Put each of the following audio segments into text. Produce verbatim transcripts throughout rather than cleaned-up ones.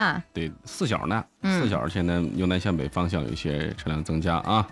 啊， 对，四小呢， 嗯四小现在由南向北方向有一些车辆增加啊。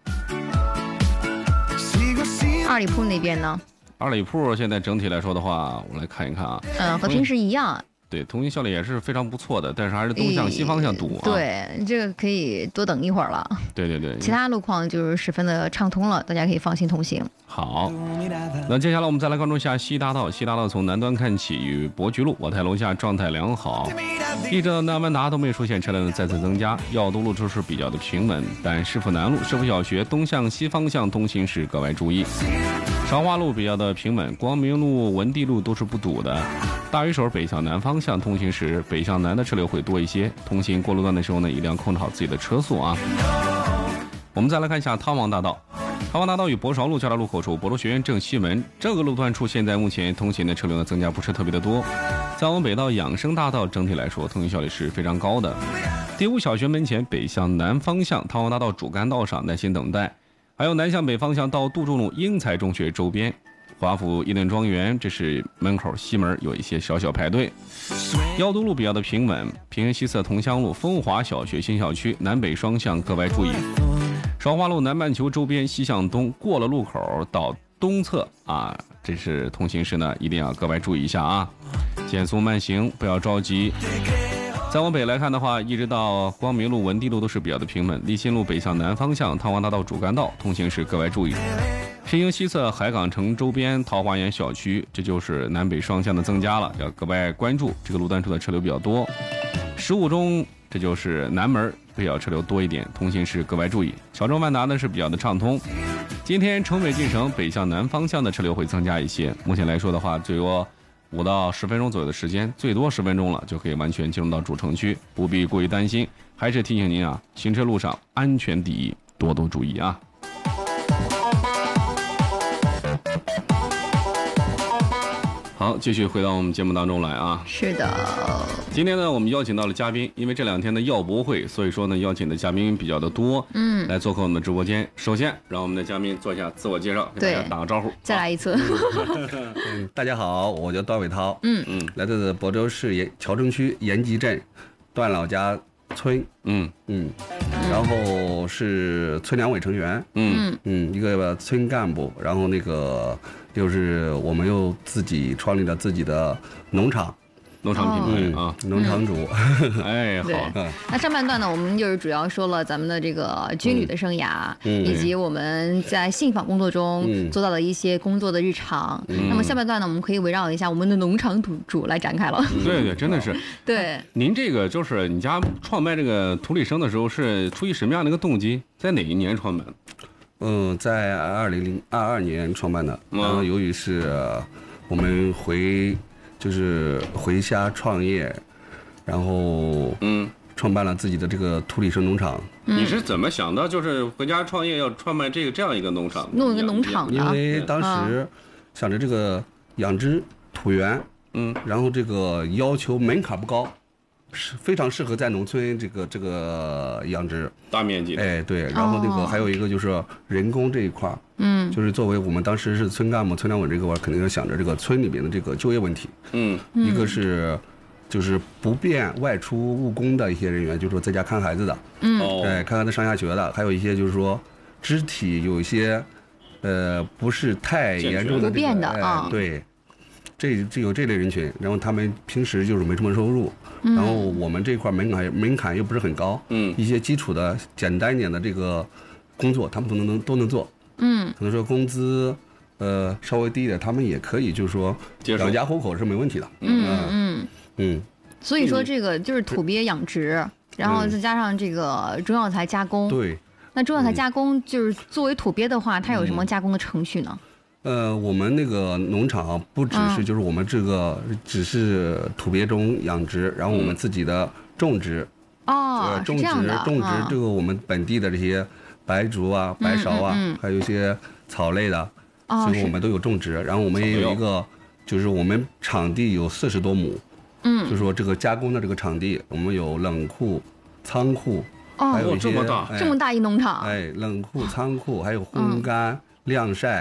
二里铺那边呢？ 二里铺现在整体来说的话，我来看一看啊， 嗯，和平时一样。 对，通行效率也是非常不错的，但是还是东向西方向堵啊。 对，这个可以多等一会儿了。 对对对， 其他路况就是十分的畅通了，大家可以放心通行。 好，那接下来我们再来关注一下西大道。西大道从南端看起，与伯菊路、我台楼下状态良好，一直到南万达都没有出现车辆的再次增加。药都路就是比较的平稳，但市府南路、市府小学东向西方向通行时格外注意。韶华路比较的平稳，光明路、文地路都是不堵的。大鱼手北向南方向通行时，北向南的车流会多一些。通行过路段的时候呢，一定要控制好自己的车速啊。我们再来看一下汤王大道。汤王大道与博韶路交叉路口处，博罗学院正西门这个路段处，现在目前通行的车流呢增加不是特别的多。再往北到养生大道，整体来说通行效率是非常高的。第五小学门前北向南方向，汤王大道主干道上耐心等待。还有南向北方向到杜仲路英才中学周边，华府伊顿庄园，这是门口西门有一些小小排队。幺都路比较的平稳，平行西侧同乡路风华小学新校区南北双向格外注意。韶华路南半球周边西向东，过了路口到东侧啊，这是通行时呢一定要格外注意一下啊，减速慢行，不要着急。再往北来看的话，一直到光明路、文地路都是比较的平稳。立新路北向南方向，汤王大道主干道通行时格外注意。平行西侧海港城周边桃花源小区，这就是南北双向的增加了，要格外关注这个路段处的车流比较多。十五中，这就是南门比较车流多一点，通行时格外注意。小庄万达呢是比较的畅通。今天城北进城北向南方向的车流会增加一些，目前来说的话，最多五到十分钟左右的时间，最多十分钟了就可以完全进入到主城区，不必过于担心。还是提醒您啊，行车路上安全第一，多多注意啊。好，继续回到我们节目当中来啊。 是的， 今天呢，我们邀请到了嘉宾，因为这两天的药博会，所以说呢，邀请的嘉宾比较的多，嗯，来做客我们的直播间。首先，让我们的嘉宾做一下自我介绍，给大家打个招呼。 再来一次。 嗯，大家好，我叫段伟涛， 嗯嗯，来自亳州市盐谯城区盐集镇段老家村， 嗯嗯，然后是村两委成员， 嗯嗯，一个村干部，然后那个就是我们又自己创立了自己的农场。 农场品牌啊， 农场主， 哎，好。 那上半段呢，我们就是主要说了咱们的这个军旅的生涯， 嗯、 以及我们在信访工作中做到的一些工作的日常。嗯、那么下半段呢，我们可以围绕一下我们的农场主主来展开了。 对对，真的是。 对， 您这个就是你家创办这个土里生的时候，是出于什么样的一个动机？在哪一年创办？ 嗯，在二零零二二年创办的。然后由于是我们回。就是回家创业，然后嗯，创办了自己的这个土里生农场。 你是怎么想到就是回家创业要创办这个这样一个农场？ 弄一个农场的？ 因为当时想着这个养殖土源，嗯，然后这个要求门槛不高，是非常适合在农村这个这个养殖大面积。 哎，对，然后那个还有一个就是人工这一块。嗯，就是作为我们当时是村干部、村两委这个块，肯定要想着这个村里面的这个就业问题。嗯，一个是就是不便外出务工的一些人员，就是说在家看孩子的，嗯，哎，看孩子上下学的，还有一些就是说肢体有一些呃不是太严重的、这个、 不便的啊、 哎，对，这这有这类人群，然后他们平时就是没什么收入，嗯、然后我们这块门槛门槛又不是很高，嗯，一些基础的简单一点的这个工作，他们都能都能做。嗯，可能说工资，呃，稍微低一点，他们也可以，就是说养家糊口是没问题的。 嗯嗯嗯嗯。 所以说这个就是土鳖养殖，嗯、然后再加上这个中药材加工。 对。 那中药材加工就是作为土鳖的话，它有什么加工的程序呢？ 呃，我们那个农场不只是就是我们这个只是土鳖中养殖，然后我们自己的种植。 哦， 种植种植这个我们本地的这些。白竹啊，白芍啊，嗯嗯嗯还有一些草类的，哦、所以我们都有种植。然后我们也有一个，就是我们场地有四十多亩，嗯，就是说这个加工的这个场地，我们有冷库、仓库， 哦， 还有一些这么大， 哎、这么大一农场， 哎，冷库、仓库，还有烘干、嗯、晾晒，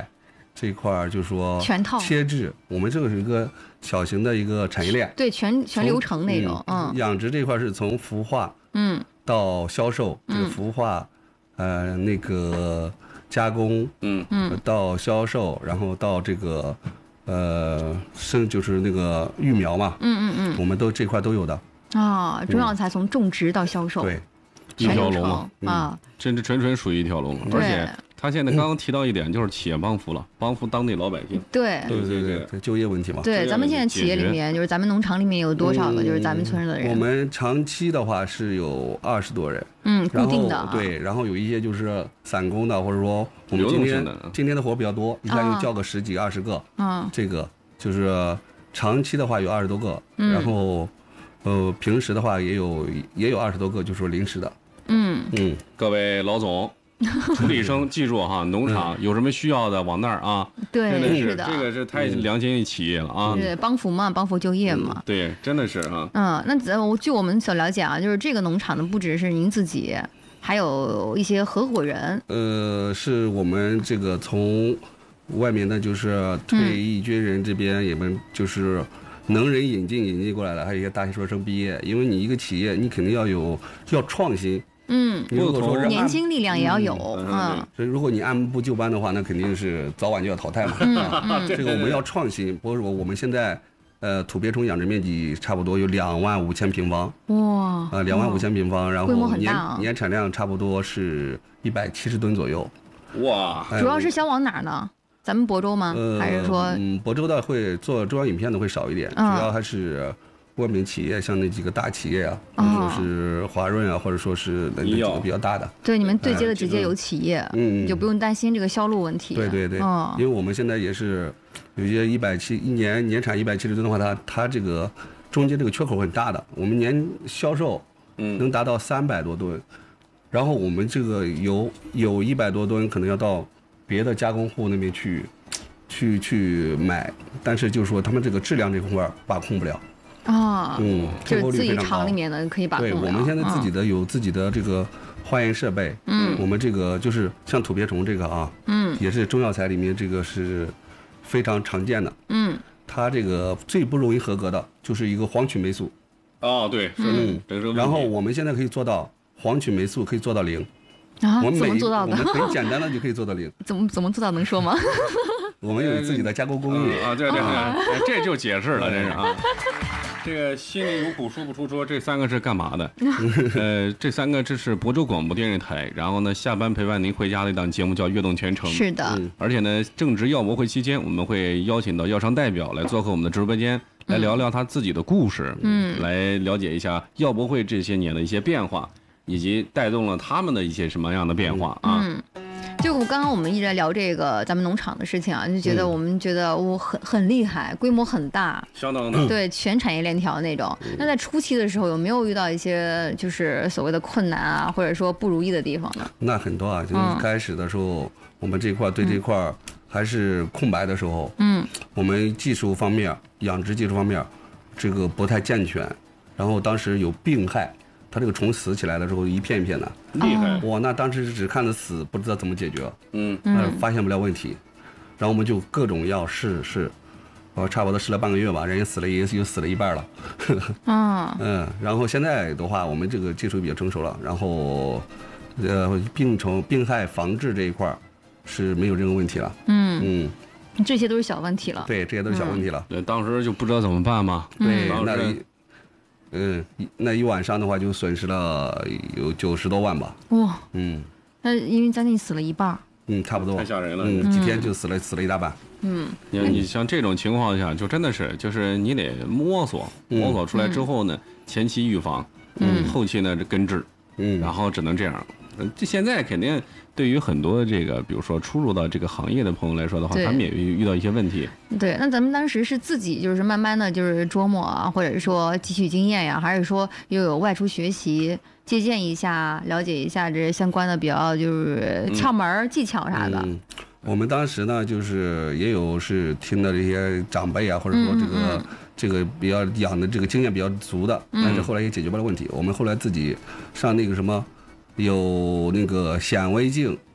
这一块就是说全套切制，我们这个是一个小型的一个产业链， 对，全全流程那种。嗯， 养殖这一块是从孵化， 嗯， 到销售，这个孵化，呃，那个加工， 嗯嗯， 到销售，然后到这个，呃，生就是那个育苗嘛， 嗯嗯嗯， 我们都这块都有的。 啊，中药材从种植到销售， 对， 一全流条龙嘛程啊， 这这纯纯属于一条龙，而且他现在刚刚提到一点，就是企业帮扶了，帮扶当地老百姓。 对对对对， 这就业问题嘛。 对，咱们现在企业里面，就是咱们农场里面有多少个就是咱们村的人？ 我们长期的话是有二十多人， 嗯，固定的。 对，然后有一些就是散工的，或者说我们今天今天的活比较多，一下就叫个十几二十个。 嗯， 这个就是长期的话有二十多个，然后呃平时的话也有也有二十多个，就是说临时的。 嗯嗯， 各位老总。处理生，记住哈，农场有什么需要的往那儿啊。 对， 真的是的， 这个是太良心企业了啊。 对，帮扶嘛，帮扶就业嘛。 嗯、对，真的是哈。 嗯，那咱据我们所了解啊，就是这个农场呢，不只是您自己，还有一些合伙人。 呃，是我们这个从外面的，就是退役军人这边，也们就是能人引进引进过来了，还有一些大学生毕业。因为你一个企业，你肯定要有要创新。 嗯， 如果说年轻力量也要有，嗯， 所以如果你按部就班的话，那肯定是早晚就要淘汰嘛。 嗯， 这个我们要创新。不是说我们现在，呃，土鳖虫养殖面积差不多有两万五千平方， 哇， 呃，两万五千平方，然后年啊、 年产量差不多是一百七十吨左右， 哇， 主要是销往哪儿呢？咱们亳州吗？ 呃、 还是说， 嗯，亳州的会做中央影片的会少一点， 嗯、 主要还是。外面企业像那几个大企业啊，或者说是华润啊，或者说是那几个比较大的， 对，你们对接的直接有企业， 嗯， 你就不用担心这个销路问题。 对对对， 嗯， 因为我们现在也是有些一百七一年年产一百七十吨的话，它它这个中间这个缺口很大的，我们年销售嗯能达到三百多吨，然后我们这个有有一百多吨可能要到别的加工户那边去去去买，但是就是说他们这个质量这块把控不了。 啊， 嗯， 就是自己厂里面的可以把控了。 对，我们现在自己的有自己的这个化验设备， 嗯， 我们这个就是像土鳖虫这个啊， 嗯， 也是中药材里面这个是非常常见的， 嗯， 它这个最不容易合格的就是一个黄曲霉素。 哦，对， 嗯，然后我们现在可以做到黄曲霉素可以做到零。 啊， 我们怎么做到的？ 我们很简单的就可以做到零。 怎么怎么做到？能说吗？ 我们有自己的加工工艺啊，对对对，这就解释了，这是啊。这个心里有苦说不出说，这三个是干嘛的？呃，这三个这是亳州广播电视台，然后呢，下班陪伴您回家的一档节目叫《悦动全城》。 是的。 嗯、而且呢，正值药博会期间，我们会邀请到药商代表来做客我们的直播间，来聊聊他自己的故事， 嗯， 来了解一下药博会这些年的一些变化，以及带动了他们的一些什么样的变化啊。 嗯。就我刚刚我们一直在聊这个咱们农场的事情啊，就觉得我们觉得我很很厉害，规模很大， 相当的， 对，全产业链条那种。那在初期的时候，有没有遇到一些就是所谓的困难啊，或者说不如意的地方呢？ 那很多啊，就是开始的时候，嗯、我们这块对这块还是空白的时候， 嗯， 我们技术方面、养殖技术方面，这个不太健全，然后当时有病害。它这个虫死起来的时候，一片一片的， 厉害！ 哇，那当时只看着死，不知道怎么解决， 嗯， 呃，发现不了问题，然后我们就各种药试试，我差不多试了半个月吧，人家死了也又死了一半了， 嗯嗯，然后现在的话，我们这个技术比较成熟了，然后，呃，病虫病害防治这一块是没有任何问题了， 嗯嗯， 这些都是小问题了， 对，这些都是小问题了， 对，当时就不知道怎么办嘛， 对，那。嗯，那一晚上的话就损失了有九十多万吧。 哇， 嗯， 那因为将近死了一半。 嗯，差不多。 太吓人了。 嗯，几天就死了，死了一大半。 嗯， 你你像这种情况下，就真的是，就是你得摸索，摸索出来之后呢，前期预防， 嗯， 后期呢这根治， 嗯， 然后只能这样。这现在肯定对于很多这个，比如说初入到这个行业的朋友来说的话，他们也遇到一些问题。 对，那咱们当时是自己就是慢慢的就是琢磨啊，或者说汲取经验呀，还是说又有外出学习借鉴一下，了解一下这相关的比较就是窍门、嗯、技巧啥的。 嗯，我们当时呢，就是也有是听的这些长辈啊，或者说这个、 嗯嗯、 这个比较养的这个经验比较足的， 嗯、 但是后来也解决不了问题。我们后来自己上那个什么。有那个显微镜，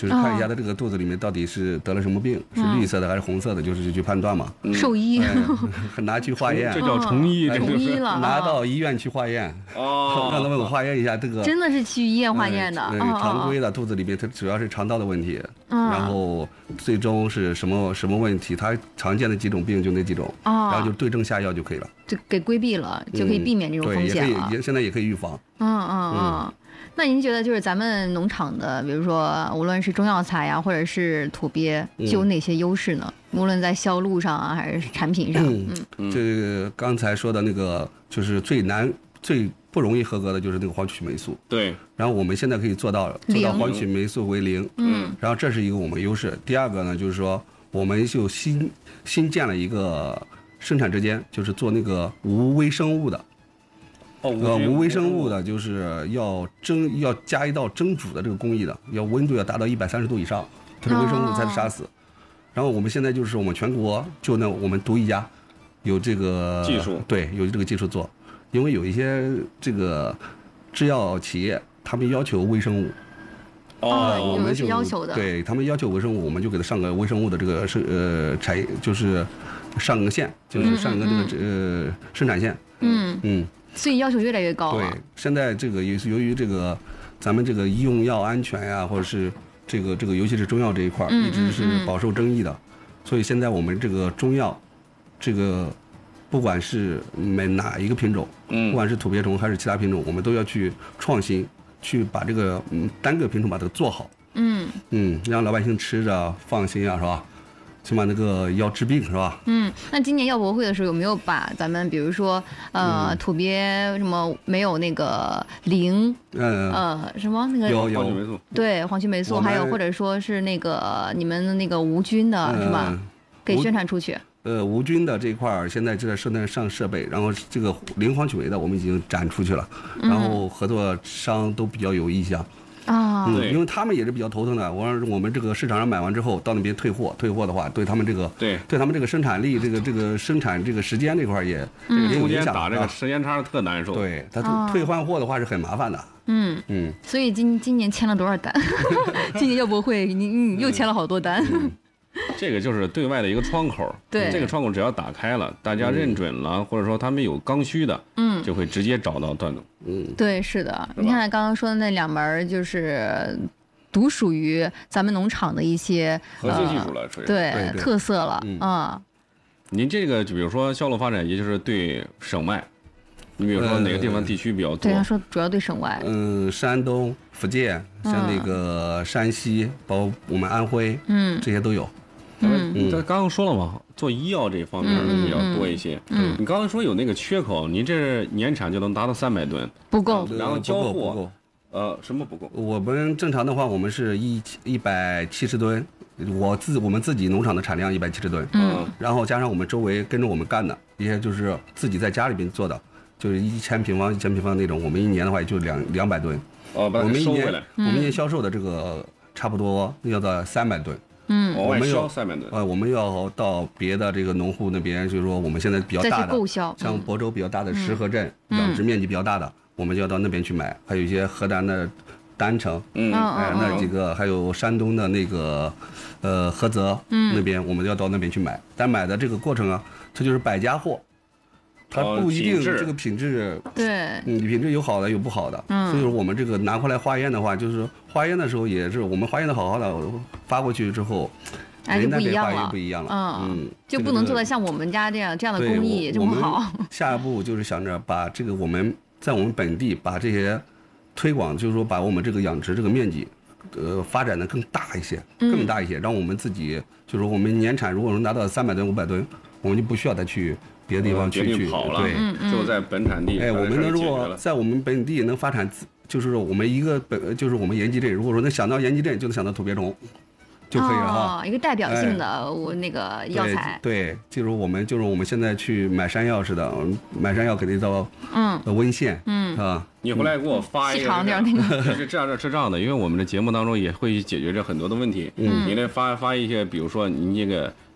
就是看一下它这个肚子里面到底是得了什么病，是绿色的还是红色的，就是去判断嘛。 兽医拿去化验， 这叫虫医，这虫医了， 拿到医院去化验， 哦， 让他们化验一下这个。 真的是去医院化验的， 常规的肚子里面它主要是肠道的问题，然后最终是什么什么问题，它常见的几种病就那几种，然后就对症下药就可以了， 就给规避了，就可以避免这种风险了。 对，也现在也可以预防。 嗯嗯嗯。那您觉得就是咱们农场的，比如说无论是中药材呀，或者是土鳖，就有哪些优势呢？无论在销路上啊，还是产品上。 嗯，这个刚才说的那个，就是最难、最不容易合格的就是那个黄曲霉素。 对。 然后我们现在可以做到做到黄曲霉素为零。 嗯。 然后这是一个我们优势。第二个呢，就是说我们就新新建了一个生产之间，就是做那个无微生物的。 哦， 呃，无微生物的，就是要蒸，要加一道蒸煮的这个工艺的，要温度要达到一百三十度以上，它的微生物才能杀死。然后我们现在就是我们全国就那我们独一家有这个技术， 对，有这个技术做，因为有一些这个制药企业他们要求微生物。 哦，我们是要求的， 对他们要求微生物，我们就给他上个微生物的这个生呃产业，就是上个线，就是上个这个、嗯、呃生产线。 嗯嗯。 所以要求越来越高了。 对，现在这个也是由于这个咱们这个用药安全呀、啊，或者是这个这个尤其是中药这一块、 嗯、 一直是饱受争议的，嗯、所以现在我们这个中药，这个不管是买哪一个品种， 嗯， 不管是土鳖虫还是其他品种，我们都要去创新，去把这个嗯单个品种把它做好。 嗯嗯，让老百姓吃着放心啊，是吧？起码那个要治病是吧？ 嗯，那今年药博会的时候有没有把咱们比如说呃、嗯、土鳖什么没有那个磷， 嗯呃什么那个有有黄曲霉素， 对黄曲霉素，还有或者说是那个你们那个无菌的、嗯、是吧？给宣传出去。 呃，无菌的这一块现在就在生产上设备，然后这个磷黄曲霉的我们已经展出去了，然后合作商都比较有意向。 啊、 嗯，因为他们也是比较头疼的。我让我们这个市场上买完之后，到那边退货，退货的话，对他们这个对对他们这个生产力，这个这个生产这个时间这块也这个有影响。 打这个时间差特难受。 对，他退换货的话是很麻烦的。 嗯嗯， 所以今今年签了多少单？今年药博会你嗯又签了好多单。 嗯这个就是对外的一个窗口， 对， 这个窗口只要打开了，大家认准了，嗯、或者说他们有刚需的， 嗯， 就会直接找到段总。 嗯， 对，是的。你看刚刚说的那两门，就是独属于咱们农场的一些核心技术了， 呃、对, 对, 对特色了， 嗯。 嗯您这个就比如说销路发展，也就是对省外，你比如说哪个地方地区比较多？ 对，他说主要对省外。 嗯，山东、福建，像那个山西，嗯、包括我们安徽， 嗯， 这些都有。 嗯， 他刚刚说了嘛，做医药这方面比较多一些。 嗯， 你刚刚说有那个缺口，您这年产就能达到三百吨， 不够， 呃、 然后交货不够， 呃，什么不够？ 我们正常的话，我们是一一百七十吨，我自我们自己农场的产量一百七十吨， 嗯， 然后加上我们周围跟着我们干的一些，就是自己在家里边做的，就是一千平方、一千平方那种，我们一年的话也就两两百吨。 哦，把它收回来。 我们一年销售的这个差不多要到三百吨。 嗯， 我们要三百吨。 呃，我们要到别的这个农户那边，就是说我们现在比较大的，像亳州比较大的石河镇， 嗯、 养殖面积比较大的，我们就要到那边去买。还有一些河南的郸城， 嗯， 哎、呃，那几个，还有山东的那个，呃，菏泽， 嗯， 那边我们要到那边去买。但买的这个过程啊，它就是百家货。它不一定这个品质， 对， 嗯，品质有好的有不好的， 嗯， 所以说我们这个拿回来化验的话，就是化验的时候也是我们化验的好好的，发过去之后， 哎，就不一样了，不一样了， 嗯， 嗯， 就不能做到像我们家这样这样的工艺这么好。 下一步就是想着把这个我们在我们本地把这些推广，就是说把我们这个养殖这个面积，呃，发展的更大一些，更大一些，让我们自己就是我们年产如果能拿到三百吨、五百吨，我们就不需要再去。别的地方去去跑了， 对， 就在本产地。 哎，我们能如果在我们本地能发展，就是我们一个本，就是我们延吉镇，如果说能想到延吉镇，就能想到土鳖虫，就可以了哈。 哦，一个代表性的我那个药材。 对，就是我们就是我们现在去买山药似的，买山药肯定到嗯温县， 嗯啊， 你回来给我发一个细长点那个。 是这样，是这样的，因为我们的节目当中也会解决这很多的问题。 嗯， 你得发发一些，比如说你这个。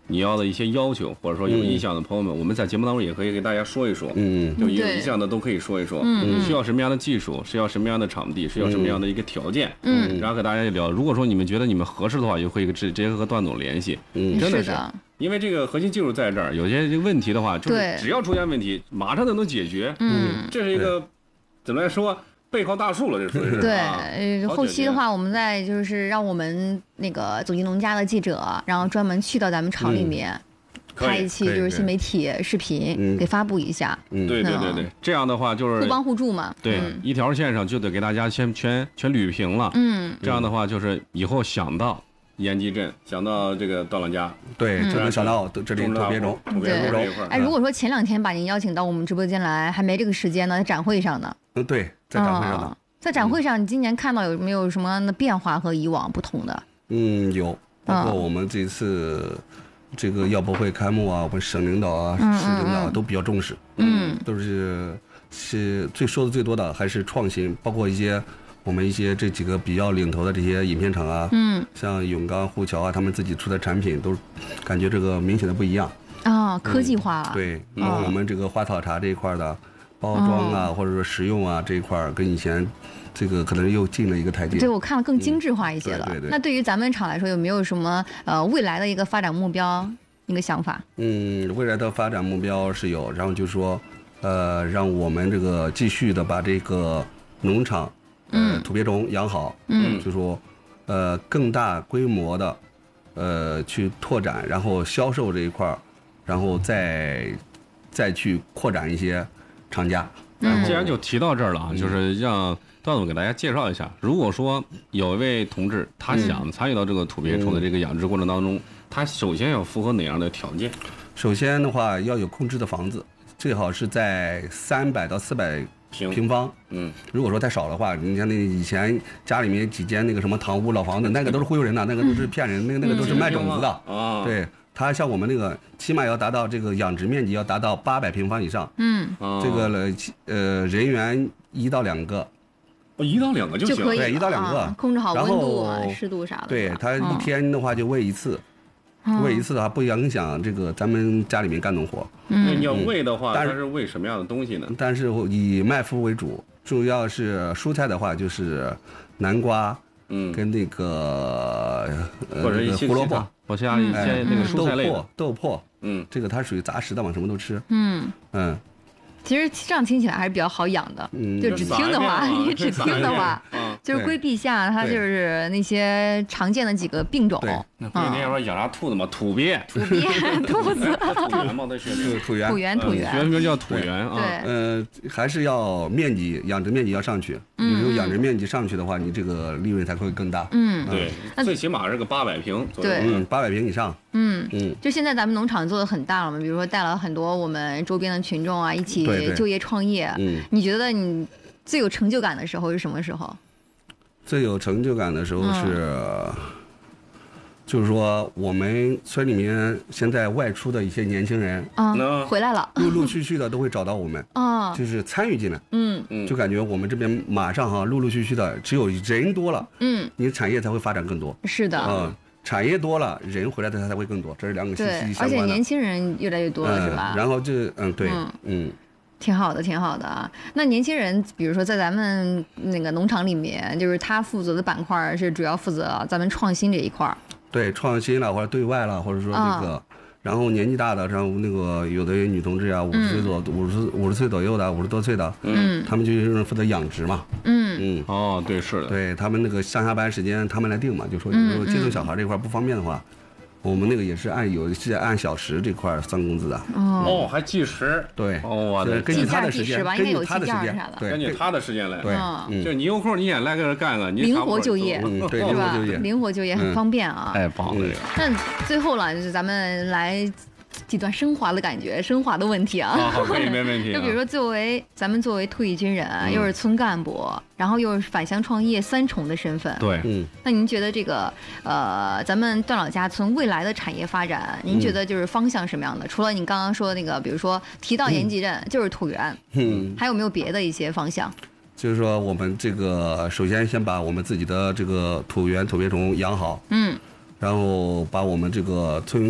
你要的一些要求，或者说有意向的朋友们，我们在节目当中也可以给大家说一说。嗯，就有意向的都可以说一说。嗯，需要什么样的技术，需要什么样的场地，需要什么样的一个条件。嗯，然后和大家聊。如果说你们觉得你们合适的话，也会直直接和段总联系。嗯，真的是。因为这个核心技术在这儿，有些这个问题的话，就是只要出现问题，马上就能解决。嗯，这是一个怎么来说？背靠大树了，这属于是。 对，呃，后期的话，我们再就是让我们那个走进农家的记者，然后专门去到咱们厂里面，嗯、拍一期就是新媒体视频，嗯、给发布一下。 嗯，对对对对，这样的话就是互帮互助嘛。 对， 嗯、 一条线上就得给大家先全全捋平了。嗯，这样的话就是以后想到延吉镇，想到这个段老家， 对，就能想到这里土鳖种、 土鳖种这一块。 哎，如果说前两天把您邀请到我们直播间来，还没这个时间呢，在展会上呢。 嗯，对，在展会上呢。 哦在展会上，你今年看到有没有什么样的变化和以往不同的？ 嗯，有，包括我们这次这个药博会开幕啊，我们省领导啊、嗯、市领导都比较重视，嗯，都是是最说的最多的还是创新，包括一些我们一些这几个比较领头的这些影片厂啊，嗯，像永钢、沪桥啊，他们自己出的产品都感觉这个明显的不一样啊、哦，科技化了、 嗯。对，然后我们这个花草茶这一块的。包装啊，或者说食用啊这一块跟以前这个可能又进了一个台阶。 对，我看了更精致化一些了。嗯、对对对。那对于咱们厂来说，有没有什么呃未来的一个发展目标、一个想法？ 嗯，未来的发展目标是有，然后就是说，呃，让我们这个继续的把这个农场，呃，土鳖种养好，嗯，就说，呃，更大规模的，呃，去拓展，然后销售这一块，然后再再去扩展一些。厂家， 嗯，既然就提到这儿了啊，嗯、就是让段总给大家介绍一下。如果说有一位同志他想参与到这个土鳖虫的这个养殖过程当中，嗯、他首先要符合哪样的条件？ 首先的话，要有空置的房子，最好是在三百到四百平方。嗯，如果说太少的话，你像那以前家里面几间那个什么堂屋老房子，那个都是忽悠人的，那个都是骗人，那个那个都是卖种子的啊。嗯、对。它像我们那个，起码要达到这个养殖面积要达到八百平方以上。嗯，这个呢，呃，人员一到两个， 哦，一到两个就行， 对，一到两个， 控制好温度啊、湿度啥的。 对，它一天的话就喂一次，嗯、喂一次的话不影响这个咱们家里面干农活。 嗯，那你要喂的话，它是喂什么样的东西呢？ 但是以麦麸为主，主要是蔬菜的话就是南瓜。嗯，跟那个呃或者一些胡萝卜， 我加一些那个蔬菜类的豆粕，嗯，这个它属于杂食的嘛，什么都吃。 嗯嗯，其实这样听起来还是比较好养的。嗯，就只听的话，你只听的话，就是规避下它就是那些常见的几个病种。 那不是那要说养啥兔子吗？土鳖， 土鳖，兔子， 土源嘛，它学名土源， 土源，土源， 学名叫土源啊。 对， 呃，还是要面积养殖面积要上去。你如果养殖面积上去的话，你这个利润才会更大。 嗯，对，最起码是个八百平左右。 对， 嗯，八百平以上。 嗯嗯，就现在咱们农场做的很大了嘛，比如说带了很多我们周边的群众啊，一起就业创业。嗯，你觉得你最有成就感的时候是什么时候？ 最有成就感的时候是。嗯就是说，我们村里面现在外出的一些年轻人啊，回来了， 陆陆续续的都会找到我们啊，就是参与进来，嗯嗯，就感觉我们这边马上哈，陆陆续续的，只有人多了，嗯，你产业才会发展更多， 是的， 嗯，产业多了，人回来的才会更多，这是两个息息相关的。 而且年轻人越来越多了，是吧？ 然后这嗯对，嗯。 挺好的，挺好的啊。那年轻人，比如说在咱们那个农场里面，就是他负责的板块是主要负责咱们创新这一块。 对，创新了或者对外了，或者说这个，哦、然后年纪大的，像那个有的女同志啊，五十岁左五十五十岁左右的，五十多岁的，嗯，他们就是负责养殖嘛。 嗯嗯， 哦，对，是的， 对他们那个上下班时间他们来定嘛，就说如果接送小孩这块不方便的话。嗯嗯我们那个也是按有是按小时这块算工资的哦，还计时对哦，我的根据他的时间，根据他的时间，对， 根据他的时间来， 对， 就你有空你也来这干干，你灵活就业， 对，灵活就业， 灵活就业很方便啊， 太棒了。 那最后了，就是咱们来几段升华的感觉，升华的问题啊， 好，可以没问题。 就比如说，作为咱们作为退役军人，又是村干部，然后又是返乡创业三重的身份， 对，嗯， 那您觉得这个呃，咱们段老家村未来的产业发展，您觉得就是方向什么样的？除了你刚刚说的那个，比如说提到延吉镇就是土源，嗯，还有没有别的一些方向？ 就是说，我们这个首先先把我们自己的这个土源土鳖虫养好，嗯，然后把我们这个村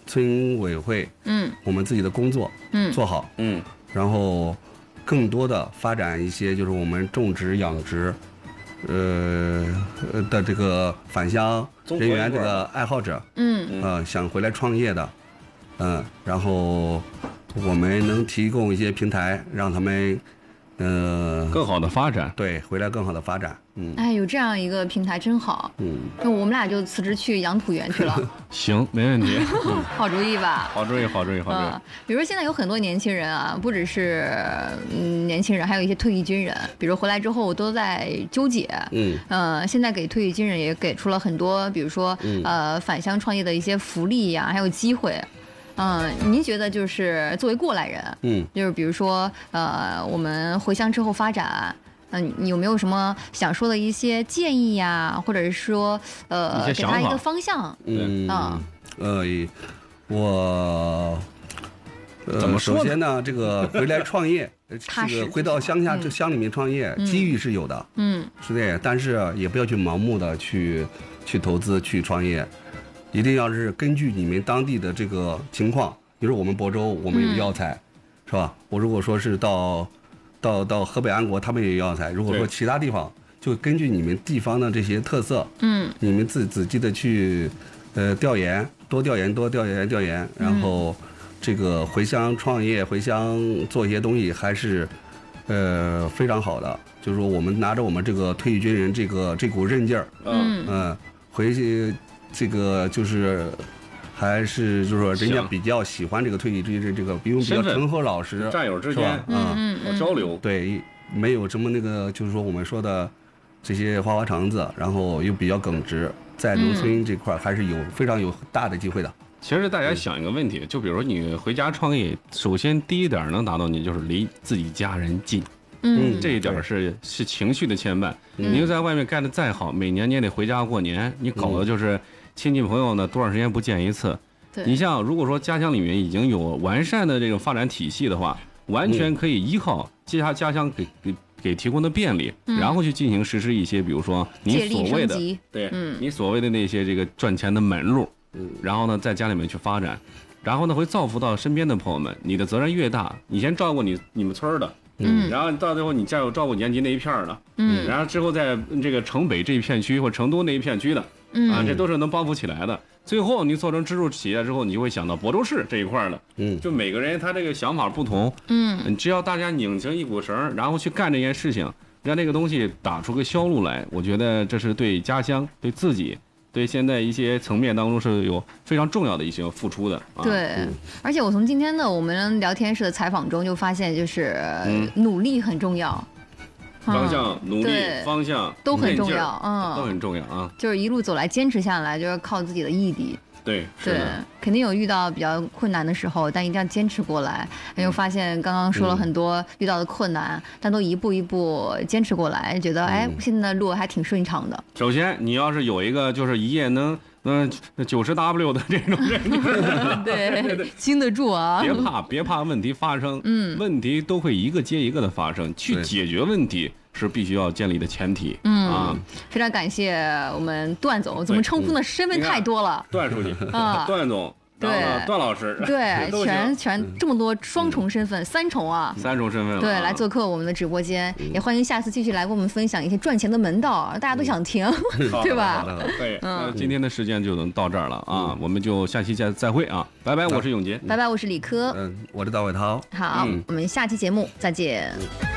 村委会， 嗯， 我们自己的工作， 嗯， 做好， 嗯， 然后更多的发展一些就是我们种植养殖，呃的这个返乡人员这个爱好者， 嗯， 呃想回来创业的，嗯、呃，然后我们能提供一些平台，让他们。呃， 更好的发展， 对，回来更好的发展，嗯， 哎，有这样一个平台真好， 嗯， 那我们俩就辞职去养土园去了， 行，没问题， 好主意吧？ 好主意，好主意，好主意。 嗯，比如说现在有很多年轻人啊，不只是嗯年轻人，还有一些退役军人，比如回来之后都在纠结， 嗯， 呃，现在给退役军人也给出了很多，比如说、嗯、呃返乡创业的一些福利呀、啊，还有机会。嗯，您觉得就是作为过来人， 嗯， 就是比如说，呃，我们回乡之后发展，嗯、呃，你有没有什么想说的一些建议呀，或者是说，呃，给他一个方向？ 嗯啊， 呃，我，呃， 怎么说？ 首先呢，这个回来创业，这个回到乡下这乡里面创业， 嗯、 机遇是有的， 嗯， 是的，但是也不要去盲目的去去投资去创业。一定要是根据你们当地的这个情况，比如我们亳州，我们有药材，嗯、是吧？我如果说是到，到到河北安国，他们也有药材。如果说其他地方，就根据你们地方的这些特色， 嗯， 你们自自己的去，呃，调研，多调研，多调研，调研，然后这个回乡创业，回乡做一些东西，还是，呃，非常好的。就是说，我们拿着我们这个退役军人这个这股韧劲儿， 嗯嗯、呃，回去。这个就是，还是就是说，人家比较喜欢这个退役军人这个，因为比较醇厚老实， 战友之间， 嗯嗯，交流， 对，没有什么那个，就是说我们说的这些花花肠子，然后又比较耿直，在农村这块还是有非常有大的机会的。 其实大家想一个问题，就比如说你回家创业，首先第一点能达到你就是离自己家人近。 嗯， 这一点是是情绪的牵绊。嗯、你在外面干的再好，每年你也得回家过年，你搞的就是亲戚朋友呢，多长时间不见一次？ 对， 你像如果说家乡里面已经有完善的这种发展体系的话，完全可以依靠家家乡给给给提供的便利， 嗯、 然后去进行实施一些，比如说你所谓的对，嗯，你所谓的那些这个赚钱的门路，嗯，然后呢，在家里面去发展，然后呢，会造福到身边的朋友们。你的责任越大，你先照顾你你们村的。 嗯， 然后到最后你再有照顾延吉那一片的， 嗯， 然后之后在这个城北这一片区或成都那一片区的， 嗯啊，这都是能帮扶起来的。最后你做成支柱企业之后，你就会想到亳州市这一块的， 嗯， 就每个人他这个想法不同， 嗯， 只要大家拧成一股绳，然后去干这件事情，让这个东西打出个销路来，我觉得这是对家乡、对自己。对现在一些层面当中是有非常重要的一些付出的。啊、 对、嗯，而且我从今天的我们聊天室的采访中就发现，就是努力很重要， 嗯、方向、努力、方向都很重要，嗯， 都很重要啊。 就是一路走来坚持下来，就是靠自己的毅力。 对， 对，肯定有遇到比较困难的时候，但一定要坚持过来。又发现刚刚说了很多遇到的困难，嗯、但都一步一步坚持过来，觉得哎，现在的路还挺顺畅的。 首先，你要是有一个就是一夜能嗯九十 W 的这种人， 对对对，经得住啊！ 别怕，别怕问题发生， 嗯， 问题都会一个接一个的发生，去解决问题。是必须要建立的前提。 嗯啊， 非常感谢我们段总，怎么称呼的身份太多了。 段书记啊， 段总， 对， 段老师， 对，全全这么多双重身份，三重啊， 三重身份， 对，来做客我们的直播间，也欢迎下次继续来跟我们分享一些赚钱的门道，大家都想听，对吧？ 对，那今天的时间就能到这儿了啊，我们就下期再再会啊，拜拜，我是永杰， 拜拜，我是李科， 嗯，我是大伟涛， 好，我们下期节目再见。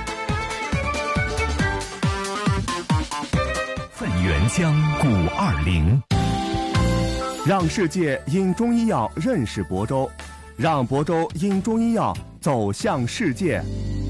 份原乡古二零，让世界因中医药认识亳州，让亳州因中医药走向世界。